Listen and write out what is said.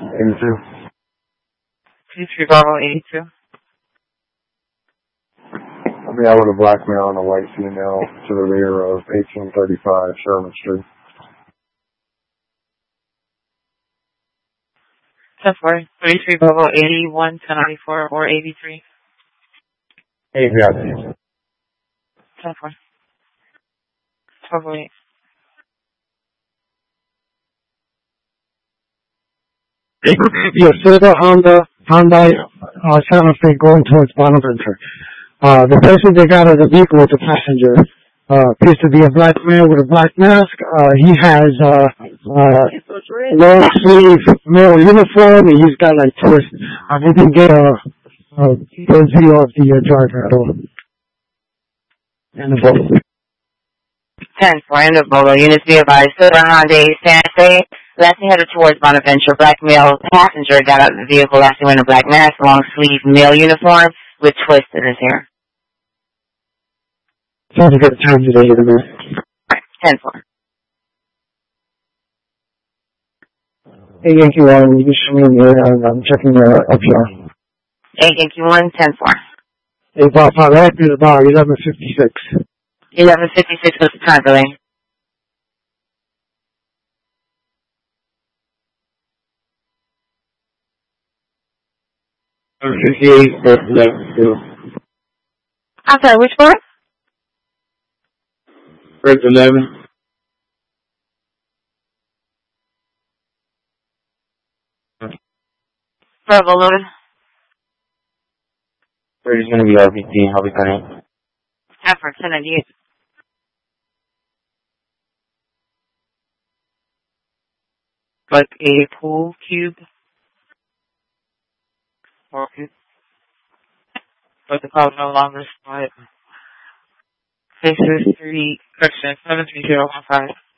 82. P3 Bravo 82. I'll be out with a black male and a white female to the rear of 1835 Sherman Street. 10-4. 33 Bravo 81, 1094, or 83. 83. 10-4. Bravo 8. Yes, Toyota Hyundai Santa Fe going towards Bonaventure. The person they got as a vehicle was a passenger. Appears to be a black man with a black mask. He has long sleeve male uniform, and he's got like twist. I didn't get a good view of the driver at all. And the boat. 10-4. In the Bolo. Units be advised. Toyota Hyundai Santa Fe. Lastly headed towards Bonaventure. Black male passenger got out of the vehicle. Lastly wearing a black mask, long sleeve male uniform with twist in his hair. Trying to get the time today, isn't it? 10-4. Hey, Yankee 1, you can show me in here, and I'm checking the upshot. Hey, Yankee 1, 10-4. Hey, Bob, that is about 11:56. 11:56 was the time delay. I'm sorry, which one? First 11. Bravo loaded. It's going to be RPT. I'll be coming. Effort 1098. Like a pool cube. Or cube. But the call no longer spot. Faces 3, correction, 73015.